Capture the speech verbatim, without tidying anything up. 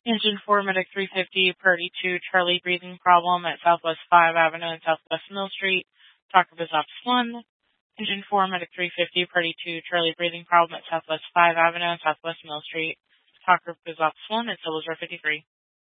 Engine four, Medic three fifty, Priority two, Charlie, breathing problem at Southwest five Avenue and Southwest Mill Street. Talk of Ops one. Engine four, Medic three fifty, Priority two, Charlie, breathing problem at Southwest five Avenue and Southwest Mill Street. Talk of Ops one, and Silver fifty-three.